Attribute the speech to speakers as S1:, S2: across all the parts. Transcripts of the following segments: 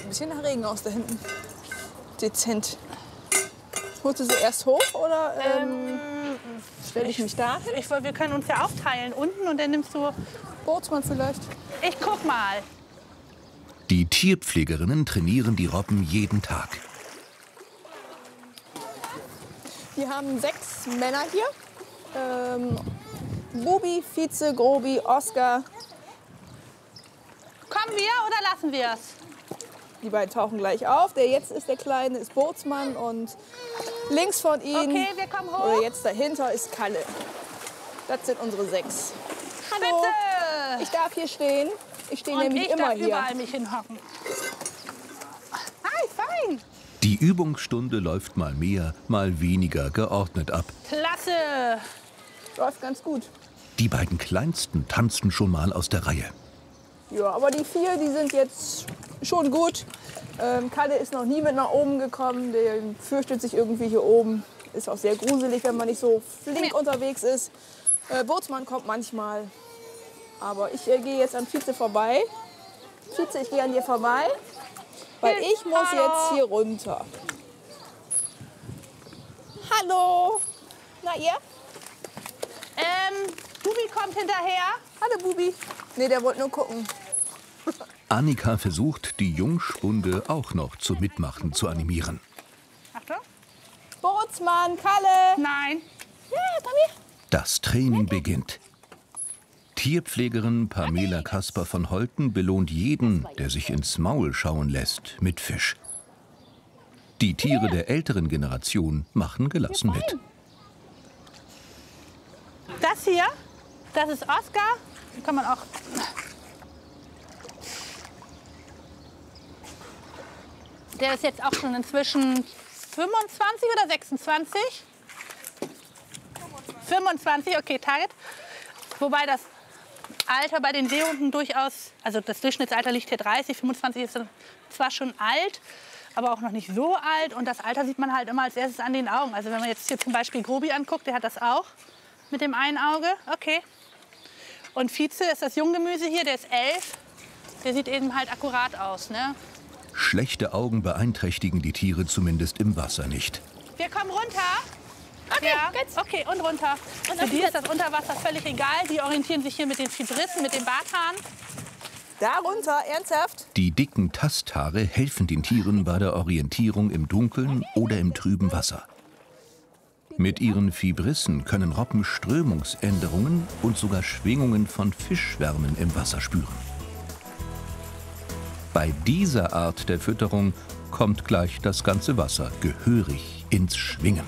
S1: ein bisschen nach Regen aus da hinten. Dezent. Holst du sie erst hoch oder stelle ich mich da hin?
S2: Wir können uns ja aufteilen unten und dann nimmst du...
S1: Bootsmann vielleicht.
S2: Ich guck mal.
S3: Die Tierpflegerinnen trainieren die Robben jeden Tag.
S1: Wir haben 6 Männer hier. Bubi, Vize, Grobi, Oscar.
S2: Kommen wir oder lassen wir es?
S1: Die beiden tauchen gleich auf. Der jetzt ist der Kleine, ist Bootsmann und links von ihnen,
S2: Okay, wir kommen hoch.
S1: oder jetzt dahinter, ist Kalle. Das sind unsere 6. Hallo.
S2: Bitte!
S1: Ich darf hier stehen. Ich stehe
S2: Und
S1: nämlich
S2: ich
S1: immer
S2: darf
S1: hier.
S2: überall mich hinhocken. Hi, fein.
S3: Die Übungsstunde läuft mal mehr, mal weniger geordnet ab.
S2: Klasse.
S1: Läuft ganz gut.
S3: Die beiden Kleinsten tanzen schon mal aus der Reihe.
S1: Ja, aber die 4, die sind jetzt schon gut. Kalle ist noch nie mit nach oben gekommen. Der fürchtet sich irgendwie hier oben. Ist auch sehr gruselig, wenn man nicht so flink unterwegs ist. Bootsmann kommt manchmal. Aber ich gehe jetzt an Vize vorbei. Vize, ich gehe an dir vorbei. Weil ich muss jetzt hier runter. Hallo. Na ihr?
S2: Bubi kommt hinterher.
S1: Hallo Bubi. Nee, der wollte nur gucken.
S3: Annika versucht, die Jungspunde auch noch zum Mitmachen zu animieren.
S2: Achtung.
S1: Bootsmann, Kalle.
S2: Nein.
S1: Ja, komm her.
S3: Das Training beginnt. Tierpflegerin Pamela Kasper von Holten belohnt jeden, der sich ins Maul schauen lässt, mit Fisch. Die Tiere der älteren Generation machen gelassen mit.
S2: Das hier, das ist Oscar. Den kann man auch... Der ist jetzt auch schon inzwischen 25 oder 26? 25, okay, Target. Wobei das Alter bei den Seehunden durchaus, also das Durchschnittsalter liegt hier 30, 25 ist zwar schon alt, aber auch noch nicht so alt. Und das Alter sieht man halt immer als erstes an den Augen. Also wenn man jetzt hier zum Beispiel Grobi anguckt, der hat das auch mit dem einen Auge. Okay. Und Vize ist das Junggemüse hier, der ist 11. Der sieht eben halt akkurat aus, ne?
S3: Schlechte Augen beeinträchtigen die Tiere zumindest im Wasser nicht.
S2: Wir kommen runter.
S1: Okay,
S2: Ja,
S1: gut.
S2: okay, und runter. Für die ist das Unterwasser völlig egal. Die orientieren sich hier mit den Fibrissen, mit dem Barthahn.
S1: Da runter, ernsthaft?
S3: Die dicken Tasthaare helfen den Tieren bei der Orientierung im Dunkeln oder im trüben Wasser. Mit ihren Fibrissen können Robben Strömungsänderungen und sogar Schwingungen von Fischschwärmen im Wasser spüren. Bei dieser Art der Fütterung kommt gleich das ganze Wasser gehörig ins Schwingen.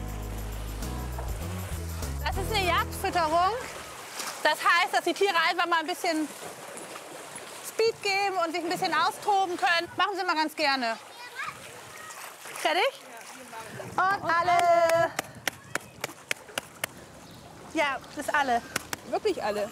S2: Das ist eine Jagdfütterung. Das heißt, dass die Tiere einfach mal ein bisschen Speed geben und sich ein bisschen austoben können. Machen sie mal ganz gerne. Fertig? Und alle. Ja, das ist alle.
S1: Wirklich alle.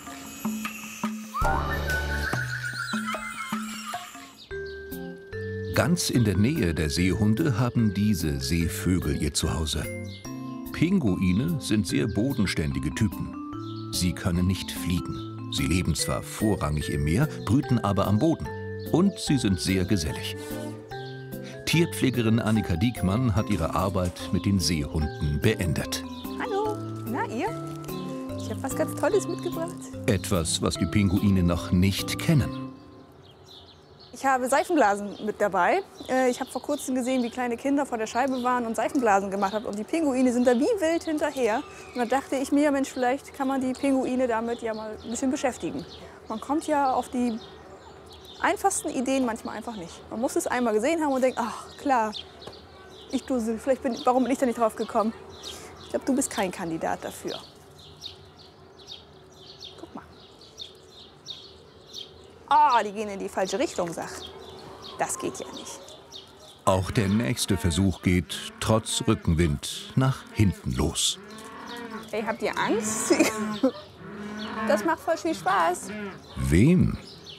S3: Ganz in der Nähe der Seehunde haben diese Seevögel ihr Zuhause. Pinguine sind sehr bodenständige Typen. Sie können nicht fliegen. Sie leben zwar vorrangig im Meer, brüten aber am Boden. Und sie sind sehr gesellig. Tierpflegerin Annika Diekmann hat ihre Arbeit mit den Seehunden beendet.
S1: Hallo. Na ihr? Ich habe was ganz Tolles mitgebracht.
S3: Etwas, was die Pinguine noch nicht kennen.
S1: Ich habe Seifenblasen mit dabei. Ich habe vor kurzem gesehen, wie kleine Kinder vor der Scheibe waren und Seifenblasen gemacht haben. Und die Pinguine sind da wie wild hinterher. Und da dachte ich mir, Mensch, vielleicht kann man die Pinguine damit ja mal ein bisschen beschäftigen. Man kommt ja auf die einfachsten Ideen manchmal einfach nicht. Man muss es einmal gesehen haben und denkt, ach klar, ich Dussel, warum bin ich da nicht drauf gekommen? Ich glaube, du bist kein Kandidat dafür. Guck mal. Ah, die gehen in die falsche Richtung, sag. Das geht ja nicht.
S3: Auch der nächste Versuch geht, trotz Rückenwind, nach hinten los.
S1: Hey, habt ihr Angst? Das macht voll viel Spaß.
S3: Wem?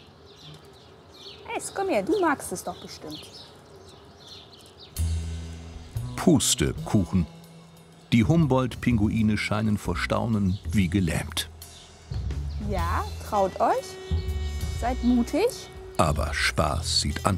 S1: Hey, komm her, du magst es doch bestimmt.
S3: Pustekuchen. Die Humboldt-Pinguine scheinen vor Staunen wie gelähmt.
S1: Ja, traut euch. Seid mutig.
S3: Aber Spaß sieht